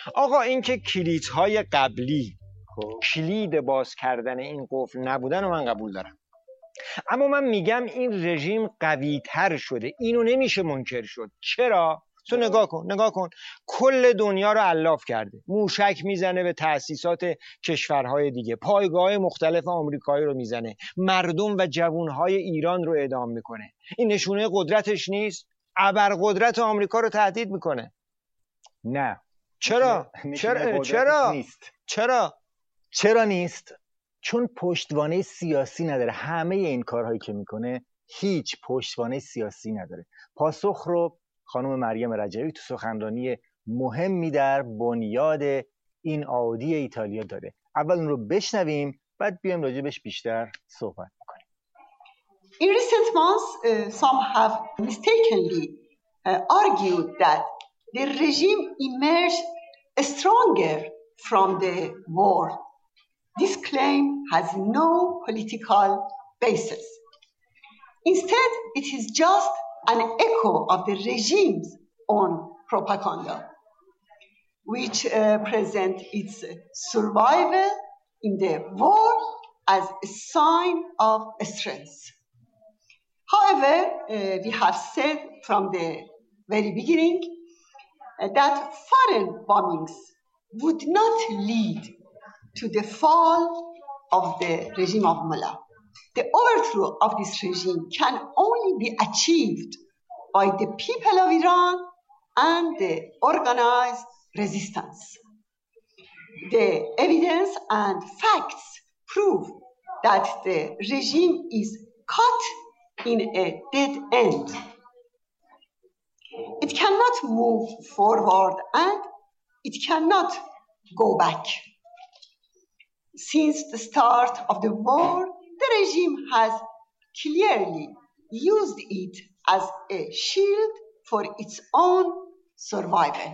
آقا این که کلیدهای قبلی کلید باز کردن این قفل نبودن و من قبول دارم، اما من میگم این رژیم قوی تر شده، اینو نمیشه منکر شد. چرا؟ تو نگاه کن کل دنیا رو الاف کرده، موشک میزنه به تأسیسات کشورهای دیگه، پایگاه مختلف آمریکایی رو میزنه، مردم و جوانهای ایران رو اعدام میکنه. این نشونه قدرتش نیست؟ ابرقدرت آمریکا رو تهدید میکنه. نه. چرا نیست؟ چون پشتوانه سیاسی نداره. همه این کارهایی که میکنه هیچ پشتوانه سیاسی نداره. پاسخ رو خانم مریم رجبی تو سخنرانی مهمی در بنیاد این آودی ایتالیا داره. اول اون رو بشنویم، بعد بیایم راجبش بیشتر صحبت میکنیم. In recent months, some have mistakenly argued that the regime emerged stronger from the war. This claim has no political basis. Instead, it is just an echo of the regime's own propaganda, which present its survival in the war as a sign of strength. However, we have said from the very beginning that foreign bombings would not lead to the fall of the regime of Mullah. The overthrow of this regime can only be achieved by the people of Iran and the organized resistance. The evidence and facts prove that the regime is caught in a dead end. It cannot move forward and it cannot go back. Since the start of the war, the regime has clearly used it as a shield for its own survival.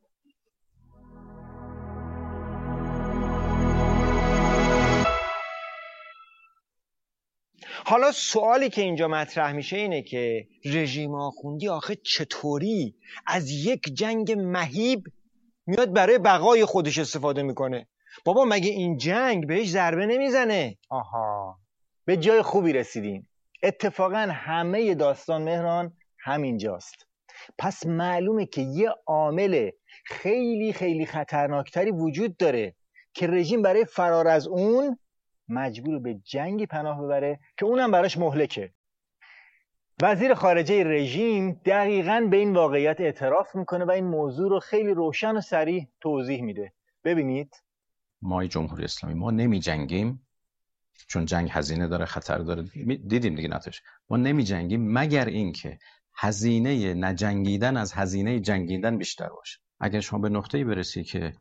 حالا سوالی که اینجا مطرح میشه اینه که رژیم آخوندی آخه چطوری از یک جنگ مهیب میاد برای بقای خودش استفاده میکنه؟ بابا مگه این جنگ بهش ضربه نمیزنه؟ آها، به جای خوبی رسیدین. اتفاقا همه داستان مهران همینجاست. پس معلومه که یه عامل خیلی خیلی خطرناکتری وجود داره که رژیم برای فرار از اون مجبور به جنگی پناه ببره که اونم براش مهلکه. وزیر خارجه رژیم دقیقاً به این واقعیت اعتراف میکنه و این موضوع رو خیلی روشن و صریح توضیح میده. ببینید، ما جمهوری اسلامی ما نمی جنگیم چون جنگ هزینه داره، خطر داره. دیدیم دیگه نتیجه. ما نمی جنگیم مگر اینکه هزینه نجنگیدن از هزینه جنگیدن بیشتر باشه. اگر شما به نقطه‌ای برسی که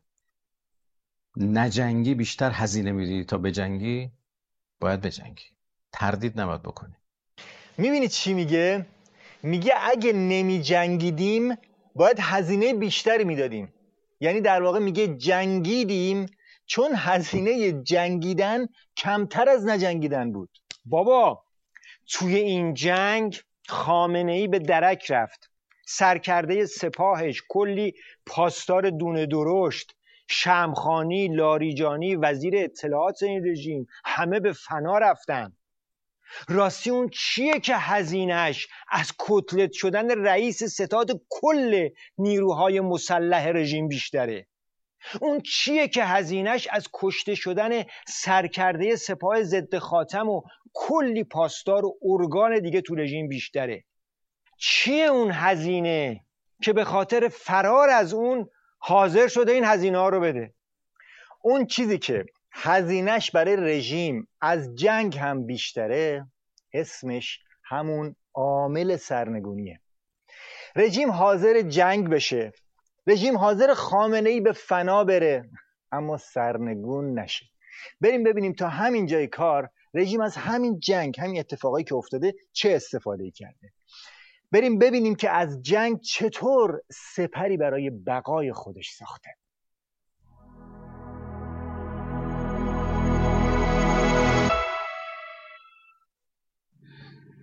نجنگی بیشتر هزینه میدی تا بجنگی، باید بجنگی. تردید نباید بکنی. میبینید چی میگه؟ میگه اگه نمی جنگیدیم باید هزینه بیشتری میدادیم. یعنی در واقع میگه جنگیدیم چون هزینه جنگیدن کمتر از نجنگیدن بود. بابا توی این جنگ خامنه‌ای به درک رفت، سرکرده سپاهش کلی پاسدار دونه درشت، شمخانی، لاریجانی، وزیر اطلاعات این رژیم همه به فنا رفتن. راستی اون چیه که هزینه‌اش از کتلت شدن رئیس ستاد کل نیروهای مسلح رژیم بیشتره؟ اون چیه که هزینه‌اش از کشته شدن سرکرده سپاه ضد خاتم و کلی پاسدار و ارگان دیگه تو رژیم بیشتره؟ چیه اون هزینه که به خاطر فرار از اون حاضر شده این هزینه ها رو بده؟ اون چیزی که هزینه‌اش برای رژیم از جنگ هم بیشتره اسمش همون عامل سرنگونیه. رژیم حاضر جنگ بشه، رژیم حاضر خامنه‌ای به فنا بره، اما سرنگون نشه. بریم ببینیم تا همین جای کار رژیم از همین جنگ، همین اتفاقایی که افتاده چه استفاده کرده. بریم ببینیم که از جنگ چطور سپری برای بقای خودش ساخته.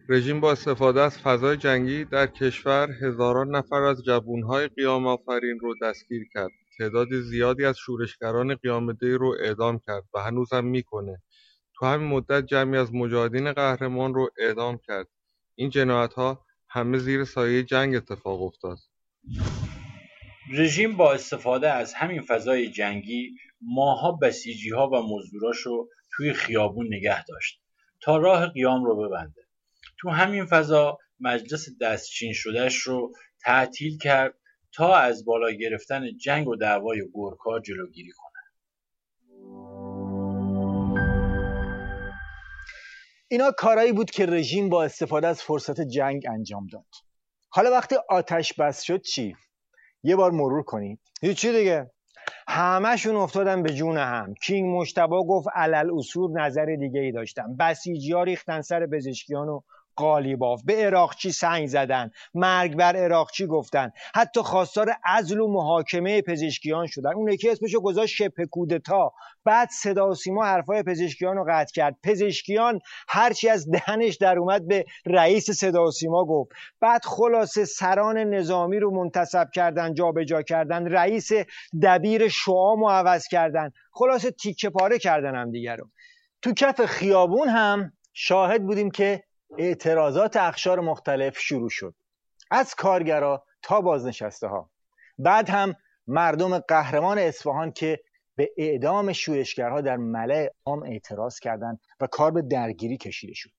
رژیم با استفاده از فضای جنگی در کشور هزاران نفر از جوانهای قیام آفرین رو دستگیر کرد. تعداد زیادی از شورشگران قیام‌الدین رو اعدام کرد و هنوز هم میکنه. تو همین مدت جمعی از مجاهدین قهرمان رو اعدام کرد. این جنایت‌ها همه زیر سایه جنگ اتفاق افتاد. رژیم با استفاده از همین فضای جنگی ماها بسیجی‌ها و مزدوراشو توی خیابون نگه داشت تا راه قیام رو ببنده. تو همین فضا مجلس دستچین شدهش رو تعطیل کرد تا از بالا گرفتن جنگ و دعوای گورکا جلوگیری کنه. اینا کارایی بود که رژیم با استفاده از فرصت جنگ انجام داد. حالا وقتی آتش بس شد چی؟ یه بار مرور کنید. هیچی دیگه، همه‌شون افتادن به جون هم. کینگ مجتبی گفت علل اصول نظر دیگه ای داشتن. بسیجی‌ها ریختن سر پزشکیان و قالیباف، به عراقچی سنگ زدن، مرگ بر عراقچی گفتن، حتی خواستار عزل و محاکمه پزشکیان شدن. اون یکی اسمشو گذاشت شبه کودتا. بعد صدا و سیما حرفای پزشکیان رو قطع کرد. پزشکیان هرچی از دهنش در اومد به رئیس صدا و سیما گفت. بعد خلاصه سران نظامی رو منتصب کردن، جابجا کردن، رئیس دبیر شعام رو عوض کردن، خلاصه تیکه پاره کردن هم دیگه رو. تو کف خیابون هم شاهد بودیم که اعتراضات اقشار مختلف شروع شد، از کارگرا تا بازنشسته ها. بعد هم مردم قهرمان اصفهان که به اعدام شورشگرها در ملأ عام اعتراض کردند و کار به درگیری کشیده شد.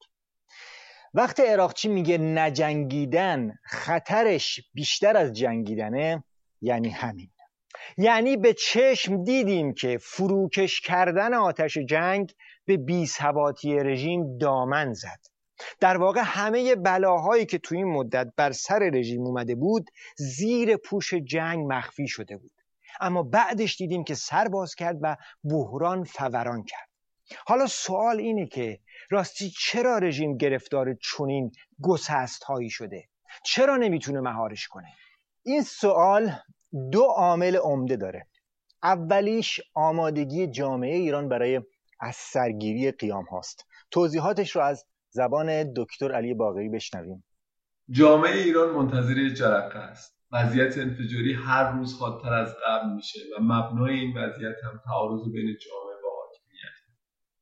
وقتی عراقچی میگه نجنگیدن خطرش بیشتر از جنگیدنه، یعنی همین. یعنی به چشم دیدیم که فروکش کردن آتش جنگ به بی‌ثباتی رژیم دامن زد. در واقع همه بلاهایی که توی این مدت بر سر رژیم اومده بود زیر پوش جنگ مخفی شده بود، اما بعدش دیدیم که سر باز کرد و بحران فوران کرد. حالا سوال اینه که راستی چرا رژیم گرفتار چنین گسست‌هایی شده؟ چرا نمیتونه مهارش کنه؟ این سوال دو عامل عمده داره. اولیش آمادگی جامعه ایران برای از سرگیری قیام هاست. توضیحاتش رو از زبان دکتر علی باقری بشنویم. جامعه ایران منتظر جرقه است. وضعیت انفجاری هر روز حادتر از قبل میشه و مبنای این وضعیت هم تعارض بین جامعه و حاکمیت.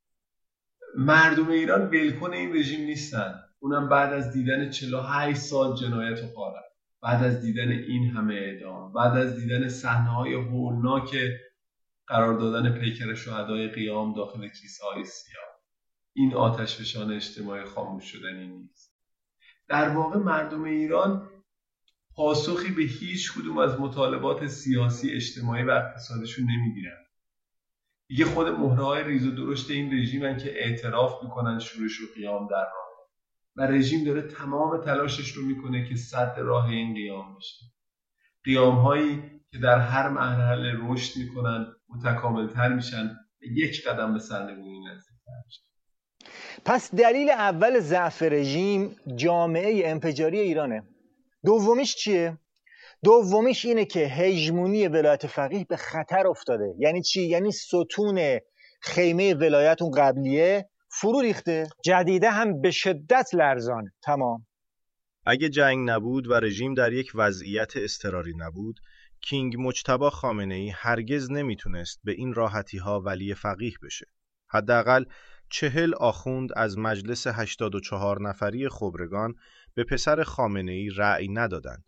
مردم ایران ولکن این رژیم نیستن، اونم بعد از دیدن 48 سال جنایت و غارت، بعد از دیدن این همه اعدام، بعد از دیدن صحنه‌های هولناک قرار دادن پیکر شهدای قیام داخل کیسه‌های سیاه. این آتشفشان اجتماعی خاموش شدنی نیست. در واقع مردم ایران پاسخی به هیچ کدوم از مطالبات سیاسی، اجتماعی و اقتصادیشون نمیگیرن. دیگه خود مهره‌های ریز و درشت این رژیمن که اعتراف میکنن شورش و قیام در راه و رژیم داره تمام تلاشش رو میکنه که سد راه این قیام بشه. قیام‌هایی که در هر مرحله رشد میکنن، متکامل‌تر میشن و یک قدم به سرنگونی نزدیک‌تر میشن. پس دلیل اول ضعف رژیم جامعه انفجاری ایرانه. دومیش چیه؟ دومیش اینه که هژمونی ولایت فقیه به خطر افتاده. یعنی چی؟ یعنی ستون خیمه ولایت اون قبلیه فرو ریخته، جدیده هم به شدت لرزان. تمام. اگه جنگ نبود و رژیم در یک وضعیت اضطراری نبود، کینگ مجتبی خامنه‌ای هرگز نمیتونست به این راحتی‌ها ولی فقیه بشه. حداقل 40 آخوند از مجلس 84 نفری خبرگان به پسر خامنه‌ای رأی ندادند.